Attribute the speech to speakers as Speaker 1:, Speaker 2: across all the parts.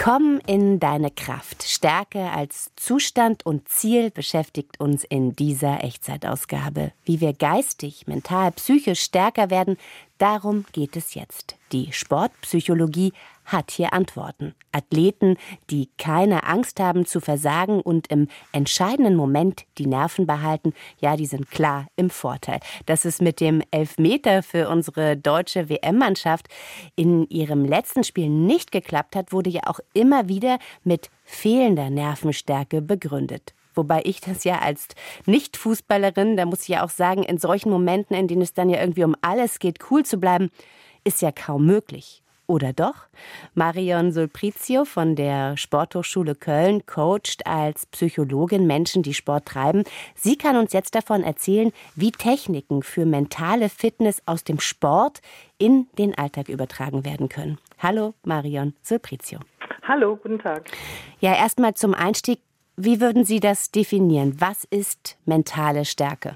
Speaker 1: Komm in deine Kraft. Stärke als Zustand und Ziel beschäftigt uns in dieser Echtzeitausgabe. Wie wir geistig, mental, psychisch stärker werden, darum geht es jetzt. Die Sportpsychologie hat hier Antworten. Athleten, die keine Angst haben zu versagen und im entscheidenden Moment die Nerven behalten, ja, die sind klar im Vorteil. Dass es mit dem Elfmeter für unsere deutsche WM-Mannschaft in ihrem letzten Spiel nicht geklappt hat, wurde ja auch immer wieder mit fehlender Nervenstärke begründet. Wobei ich das ja als Nicht-Fußballerin, da muss ich ja auch sagen, in solchen Momenten, in denen es dann ja irgendwie um alles geht, cool zu bleiben, ist ja kaum möglich. Oder doch? Marion Sulprizio von der Sporthochschule Köln coacht als Psychologin Menschen, die Sport treiben. Sie kann uns jetzt davon erzählen, wie Techniken für mentale Fitness aus dem Sport in den Alltag übertragen werden können. Hallo, Marion Sulprizio.
Speaker 2: Hallo, guten Tag.
Speaker 1: Ja, erstmal zum Einstieg. Wie würden Sie das definieren? Was ist mentale Stärke?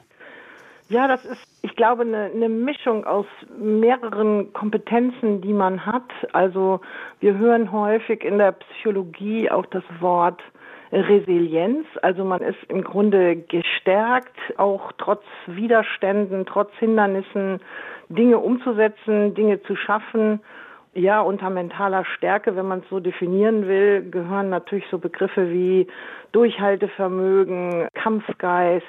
Speaker 2: Ja, das ist, ich glaube, eine Mischung aus mehreren Kompetenzen, die man hat. Also wir hören häufig in der Psychologie auch das Wort Resilienz. Also man ist im Grunde gestärkt, auch trotz Widerständen, trotz Hindernissen, Dinge umzusetzen, Dinge zu schaffen. Ja, unter mentaler Stärke, wenn man es so definieren will, gehören natürlich so Begriffe wie Durchhaltevermögen, Kampfgeist,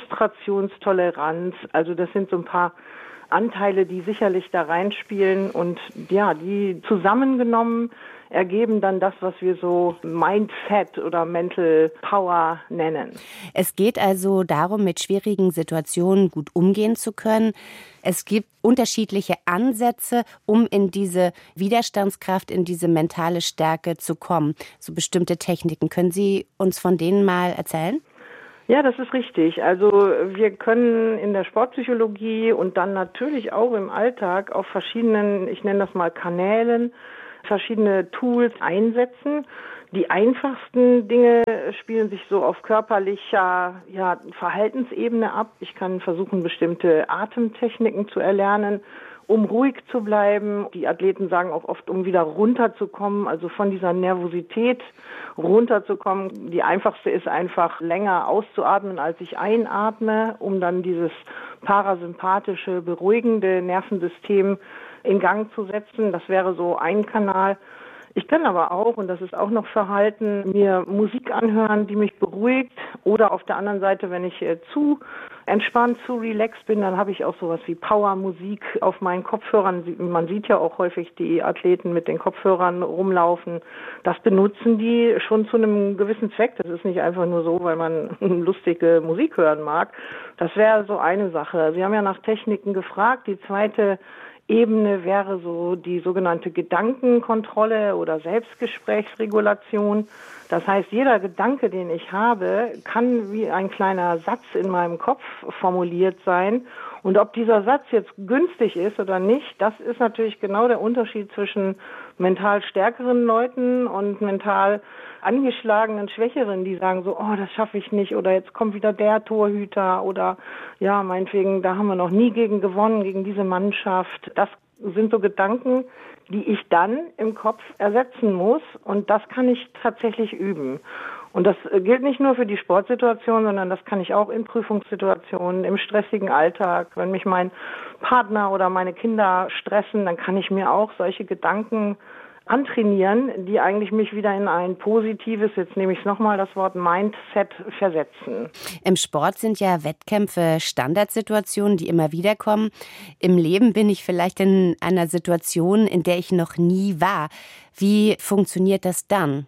Speaker 2: Frustrationstoleranz. Also das sind so ein paar Anteile, die sicherlich da reinspielen und ja, die zusammengenommen ergeben dann das, was wir so Mindset oder Mental Power nennen.
Speaker 1: Es geht also darum, mit schwierigen Situationen gut umgehen zu können. Es gibt unterschiedliche Ansätze, um in diese Widerstandskraft, in diese mentale Stärke zu kommen. So bestimmte Techniken. Können Sie uns von denen mal erzählen?
Speaker 2: Ja, das ist richtig. Also wir können in der Sportpsychologie und dann natürlich auch im Alltag auf verschiedenen, ich nenne das mal Kanälen, verschiedene Tools einsetzen. Die einfachsten Dinge spielen sich so auf körperlicher Verhaltensebene ab. Ich kann versuchen, bestimmte Atemtechniken zu erlernen, um ruhig zu bleiben. Die Athleten sagen auch oft, um wieder runterzukommen, also von dieser Nervosität runterzukommen. Die einfachste ist einfach länger auszuatmen, als ich einatme, um dann dieses parasympathische, beruhigende Nervensystem in Gang zu setzen. Das wäre so ein Kanal. Ich kann aber auch, und das ist auch noch Verhalten, mir Musik anhören, die mich beruhigt. Oder auf der anderen Seite, wenn ich zu entspannt, zu relaxed bin, dann habe ich auch sowas wie Powermusik auf meinen Kopfhörern. Man sieht ja auch häufig die Athleten mit den Kopfhörern rumlaufen. Das benutzen die schon zu einem gewissen Zweck. Das ist nicht einfach nur so, weil man lustige Musik hören mag. Das wäre so eine Sache. Sie haben ja nach Techniken gefragt. Die zweite Ebene wäre so die sogenannte Gedankenkontrolle oder Selbstgesprächsregulation. Das heißt, jeder Gedanke, den ich habe, kann wie ein kleiner Satz in meinem Kopf formuliert sein. Und ob dieser Satz jetzt günstig ist oder nicht, das ist natürlich genau der Unterschied zwischen mental stärkeren Leuten und mental angeschlagenen, schwächeren, die sagen so, oh, das schaffe ich nicht oder jetzt kommt wieder der Torhüter oder ja, meinetwegen, da haben wir noch nie gegen gewonnen, gegen diese Mannschaft. Das sind so Gedanken, die ich dann im Kopf ersetzen muss und das kann ich tatsächlich üben. Und das gilt nicht nur für die Sportsituation, sondern das kann ich auch in Prüfungssituationen, im stressigen Alltag. Wenn mich mein Partner oder meine Kinder stressen, dann kann ich mir auch solche Gedanken antrainieren, die eigentlich mich wieder in ein positives, jetzt nehme ich nochmal das Wort Mindset, versetzen.
Speaker 1: Im Sport sind ja Wettkämpfe Standardsituationen, die immer wieder kommen. Im Leben bin ich vielleicht in einer Situation, in der ich noch nie war. Wie funktioniert das dann?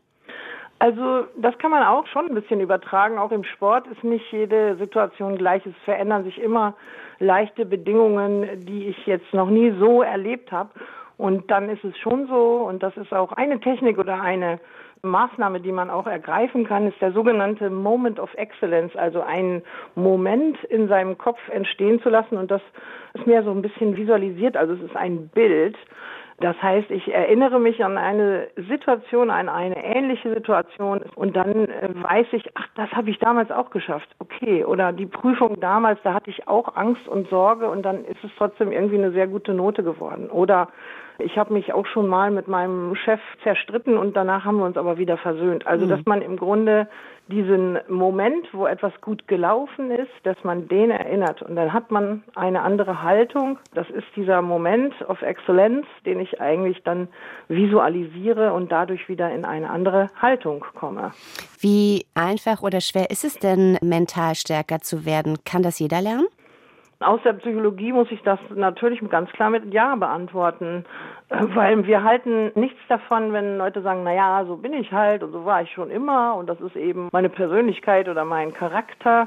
Speaker 2: Also das kann man auch schon ein bisschen übertragen. Auch im Sport ist nicht jede Situation gleich. Es verändern sich immer leichte Bedingungen, die ich jetzt noch nie so erlebt habe. Und dann ist es schon so, und das ist auch eine Technik oder eine Maßnahme, die man auch ergreifen kann, ist der sogenannte Moment of Excellence, also einen Moment in seinem Kopf entstehen zu lassen. Und das ist mehr so ein bisschen visualisiert, also es ist ein Bild. Das heißt, ich erinnere mich an eine Situation, an eine ähnliche Situation und dann weiß ich, ach, das habe ich damals auch geschafft. Okay, oder die Prüfung damals, da hatte ich auch Angst und Sorge und dann ist es trotzdem irgendwie eine sehr gute Note geworden. Oder Ich habe mich auch schon mal mit meinem Chef zerstritten und danach haben wir uns aber wieder versöhnt. Also, dass man im Grunde diesen Moment, wo etwas gut gelaufen ist, dass man den erinnert. Und dann hat man eine andere Haltung. Das ist dieser Moment of Excellence, den ich eigentlich dann visualisiere und dadurch wieder in eine andere Haltung komme.
Speaker 1: Wie einfach oder schwer ist es denn, mental stärker zu werden? Kann das jeder lernen?
Speaker 2: Aus der Psychologie muss ich das natürlich ganz klar mit Ja beantworten, weil wir halten nichts davon, wenn Leute sagen, naja, so bin ich halt und so war ich schon immer und das ist eben meine Persönlichkeit oder mein Charakter.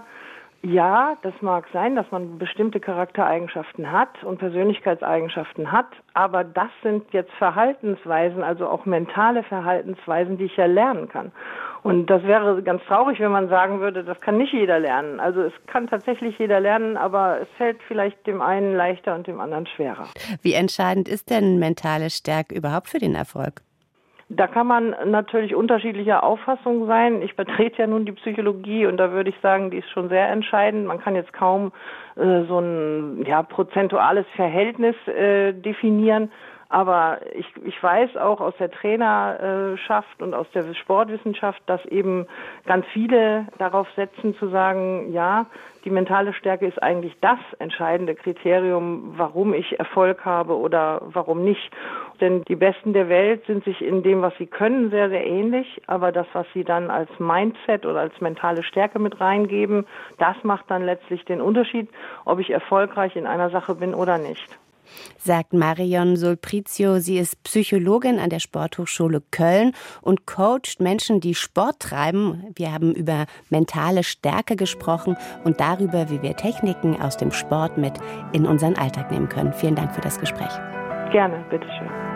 Speaker 2: Ja, das mag sein, dass man bestimmte Charaktereigenschaften hat und Persönlichkeitseigenschaften hat, aber das sind jetzt Verhaltensweisen, also auch mentale Verhaltensweisen, die ich ja lernen kann. Und das wäre ganz traurig, wenn man sagen würde, das kann nicht jeder lernen. Also es kann tatsächlich jeder lernen, aber es fällt vielleicht dem einen leichter und dem anderen schwerer.
Speaker 1: Wie entscheidend ist denn mentale Stärke überhaupt für den Erfolg?
Speaker 2: Da kann man natürlich unterschiedlicher Auffassung sein. Ich vertrete ja nun die Psychologie und da würde ich sagen, die ist schon sehr entscheidend. Man kann jetzt kaum so ein prozentuales Verhältnis definieren. Aber ich weiß auch aus der Trainerschaft und aus der Sportwissenschaft, dass eben ganz viele darauf setzen zu sagen, ja, die mentale Stärke ist eigentlich das entscheidende Kriterium, warum ich Erfolg habe oder warum nicht. Denn die Besten der Welt sind sich in dem, was sie können, sehr, sehr ähnlich. Aber das, was sie dann als Mindset oder als mentale Stärke mit reingeben, das macht dann letztlich den Unterschied, ob ich erfolgreich in einer Sache bin oder nicht.
Speaker 1: Sagt Marion Sulprizio. Sie ist Psychologin an der Sporthochschule Köln und coacht Menschen, die Sport treiben. Wir haben über mentale Stärke gesprochen und darüber, wie wir Techniken aus dem Sport mit in unseren Alltag nehmen können. Vielen Dank für das Gespräch.
Speaker 2: Gerne, bitteschön.